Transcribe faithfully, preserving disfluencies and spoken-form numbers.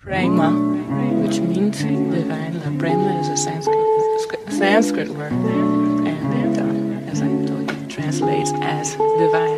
Prema, which means divine love. Prema is a Sanskrit, Sanskrit word, and um, as I told you, it translates as divine